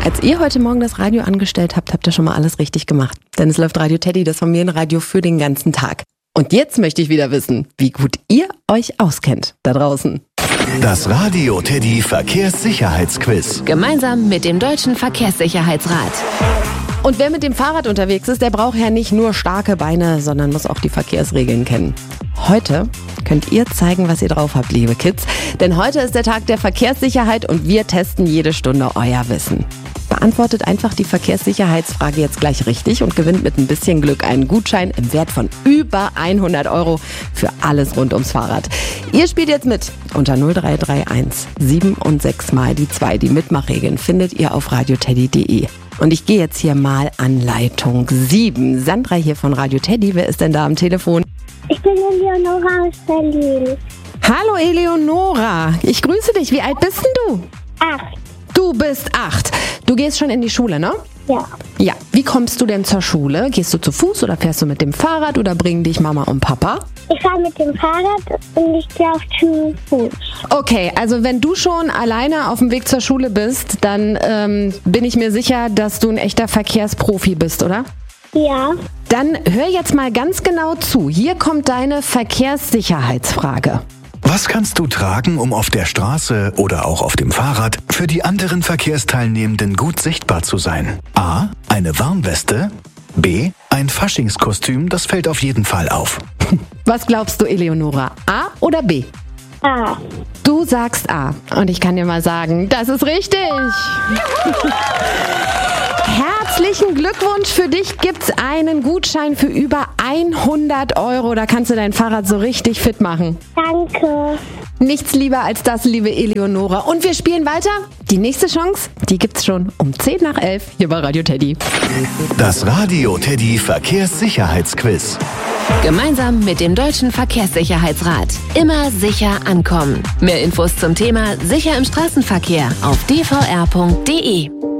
Als ihr heute Morgen das Radio angestellt habt, habt ihr schon mal alles richtig gemacht. Denn es läuft Radio Teddy, das Familienradio für den ganzen Tag. Und jetzt möchte ich wieder wissen, wie gut ihr euch auskennt da draußen. Das Radio Teddy Verkehrssicherheitsquiz. Gemeinsam mit dem Deutschen Verkehrssicherheitsrat. Und wer mit dem Fahrrad unterwegs ist, der braucht ja nicht nur starke Beine, sondern muss auch die Verkehrsregeln kennen. Heute könnt ihr zeigen, was ihr drauf habt, liebe Kids. Denn heute ist der Tag der Verkehrssicherheit und wir testen jede Stunde euer Wissen. Beantwortet einfach die Verkehrssicherheitsfrage jetzt gleich richtig und gewinnt mit ein bisschen Glück einen Gutschein im Wert von über 100 € für alles rund ums Fahrrad. Ihr spielt jetzt mit unter 0331 7 und 6 mal die 2. Die Mitmachregeln findet ihr auf radioteddy.de. Und ich gehe jetzt hier mal an Leitung 7. Sandra hier von Radio Teddy. Wer ist denn da am Telefon? Ich bin Eleonora aus Berlin. Hallo Eleonora, ich grüße dich. Wie alt bist denn du? 8. Du bist 8. Du gehst schon in die Schule, ne? Ja. Ja. Wie kommst du denn zur Schule? Gehst du zu Fuß oder fährst du mit dem Fahrrad oder bringen dich Mama und Papa? Ich fahre mit dem Fahrrad und ich gehe auch zu Fuß. Okay, also wenn du schon alleine auf dem Weg zur Schule bist, dann bin ich mir sicher, dass du ein echter Verkehrsprofi bist, oder? Ja. Dann hör jetzt mal ganz genau zu. Hier kommt deine Verkehrssicherheitsfrage. Was kannst du tragen, um auf der Straße oder auch auf dem Fahrrad für die anderen Verkehrsteilnehmenden gut sichtbar zu sein? A. Eine Warnweste. B. Ein Faschingskostüm, das fällt auf jeden Fall auf. Was glaubst du, Eleonora? A oder B? A. Du sagst A. Und ich kann dir mal sagen, das ist richtig. Herzlichen Glückwunsch, für dich gibt's einen Gutschein für über 100 €. Da kannst du dein Fahrrad so richtig fit machen. Danke. Nichts lieber als das, liebe Eleonora. Und wir spielen weiter. Die nächste Chance, die gibt's schon um 10:11 hier bei Radio Teddy. Das Radio Teddy Verkehrssicherheitsquiz. Gemeinsam mit dem Deutschen Verkehrssicherheitsrat. Immer sicher ankommen. Mehr Infos zum Thema Sicher im Straßenverkehr auf dvr.de.